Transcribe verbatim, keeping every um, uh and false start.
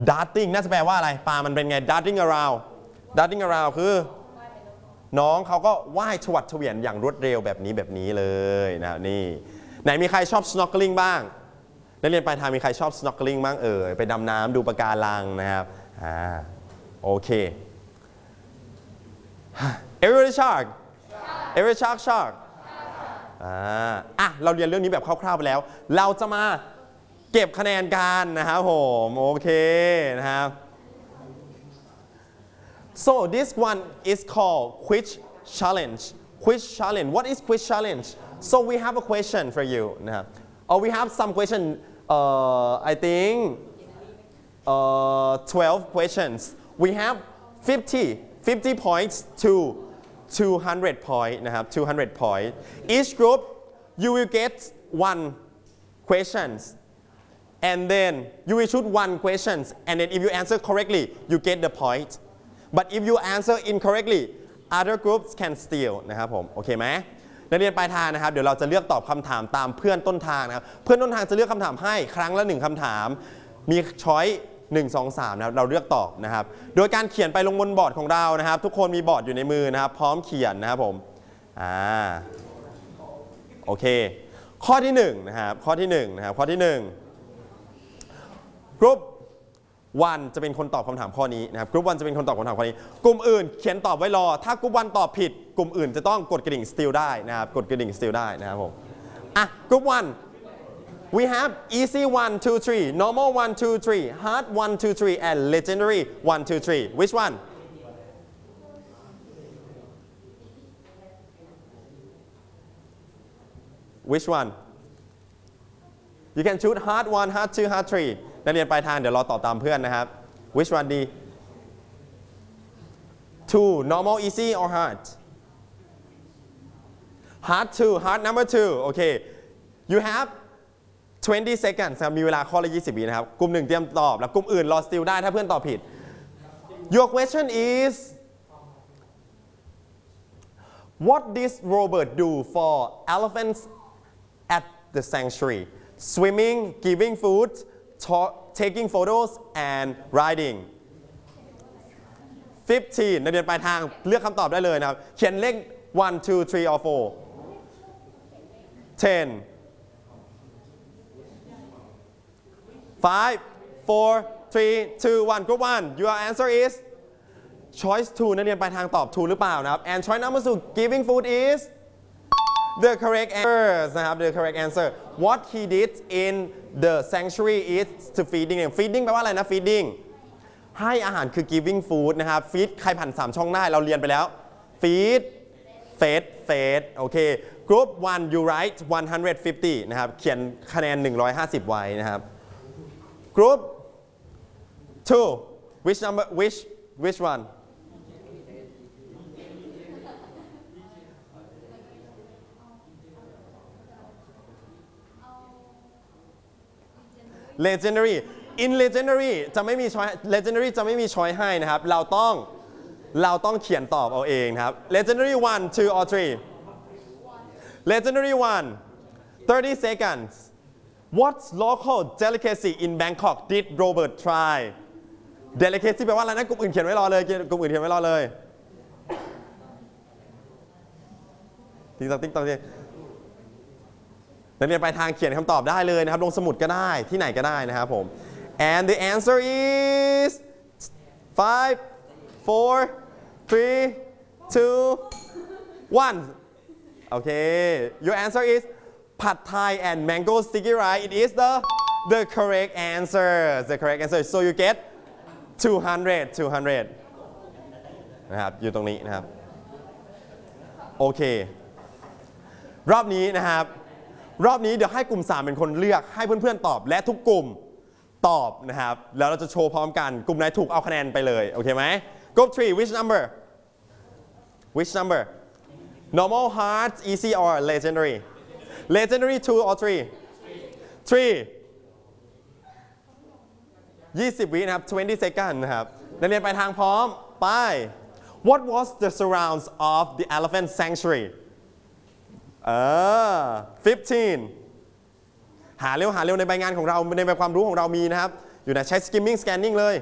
darting น่าจะแปลว่าอะไรปลามันเป็นไง darting around darting around คือน้องเขาก็ว่ายชวัดเฉวียนอย่างรวดเร็วแบบนี้แบบนี้เลยนะนี่ไหนมีใครชอบ snorkeling บ้างนักเรียนปลายทางมีใครชอบ snorkeling บ้างเอ่ยไปดำน้ำดูปะการังนะครับอ่าโอเค every shark every shark shark อ่าอ่ะเราเรียนเรื่องนี้แบบคร่าวๆไปแล้วเราจะมาเก็บคะแนนกันนะครับผมโอเคนะครับ so this one is called quiz challenge quiz challenge what is quiz challenge so we have a question for you นะครับ or we have some question uh, I think uh, twelve questions we have fifty fifty points to two hundred point นะครับtwo hundred point each group you will get one questions and then you will choose one questions and then if you answer correctly you get the point but if you answer incorrectly other groups can steal นะครับผมโอเคไหมนักเรียนปลายทางนะครับเดี๋ยวเราจะเลือกตอบคำถามตามเพื่อนต้นทางนะครับเพื่อนต้นทางจะเลือกคำถามให้ครั้งละหนึ่งคำถามมีช้อยหนึ่ง สอง สามนะครับเราเลือกตอบนะครับโดยการเขียนไปลงบนบอร์ดของเรานะครับทุกคนมีบอร์ดอยู่ในมือนะครับพร้อมเขียนนะครับผมอ่าโอเคข้อที่หนึ่งนะครับข้อที่หนึ่งนะครับข้อที่หนึ่งกรุ๊ปวันจะเป็นคนตอบคำถามข้อนี้นะครับกรุ๊ปวันจะเป็นคนตอบคำถามข้อนี้กลุ่มอื่นเขียนตอบไว้รอถ้ากรุ๊ปวันตอบผิดกลุ่มอื่นจะต้องกดกระดิ่ง steal ได้นะครับกดกระดิ่ง steal ได้นะครับผมอ่ะกรุ๊ปวันwe have easy one two three normal one two three hard one two three and legendary one two three which one which one you can choose hard one hard two hard three นักเรียนปลายทางเดี๋ยวเราตอบตามเพื่อนนะครับ which one ดี two normal easy or hard hard two hard number two โอเค you have twenty seconds มีเวลาข้อละยี่สิบวินะครับกลุ่มหนึ่งเตรียมตอบแล้วกลุ่มอื่นรอ steal ได้ถ้าเพื่อนตอบผิด your question is what does Robert do for elephants at the sanctuary swimming giving food taking photos and riding fifteen นักเรียนปลายทางเลือกคำตอบได้เลยนะครับเขียนเลข one two three or four ten five four three two one group one your answer is choice two นักเรียนปลายทางตอบ two หรือเปล่านะครับ and choice number two giving food is the correct answer นะครับ the correct answer what he did in the sanctuary is to feeding feeding แปลว่าอะไรนะ feeding ให้อาหารคือ giving food นะครับ feed ใครผ่านสามช่องได้เราเรียนไปแล้ว feed fed fed โอเค group one you write one hundred fifty นะครับเขียนคะแนนหนึ่งร้อยห้าสิบไว้นะครับ group two which number which which one legendary in legendary จะไม่มีช้อย legendary จะไม่มีช้อยให้นะครับเราต้องเราต้องเขียนตอบเอาเองนะครับ legendary one two or three legendary one thirty seconds what local delicacy in Bangkok did Robert try delicacy แปลว่าอะไรนะกลุ่มอื่นเขียนไว้รอเลยกลุ่มอื่นเขียนไว้รอเลยติ๊กต๊อกติ๊กต๊อกนักเรียนปลายทางเขียนคำตอบได้เลยนะครับลงสมุดก็ได้ที่ไหนก็ได้นะครับผม and the answer is five four three two one โอเค your answer is pad thai and mango sticky rice it is the the correct answer the correct answer so you get two hundred two hundred นะครับอยู่ตรงนี้นะครับโอเครอบนี้นะครับรอบนี้เดี๋ยวให้กลุ่มสามเป็นคนเลือกให้เพื่อนๆตอบและทุกกลุ่มตอบนะครับแล้วเราจะโชว์พร้อมกันกลุ่มไหนถูกเอาคะแนนไปเลยโอเคไหม Group three which number which number normal hard easy or legendary legendary two or three three ยี่สิบวินะครับtwenty seconds นะครับนักเรียนไปทางพร้อมไป What was the surrounds of the elephant sanctuaryเออfifteen หาเร็วหาเร็วในใบงานของเราในใบความรู้ของเรามีนะครับอยู่ไหนใช้ skimming scanning เลย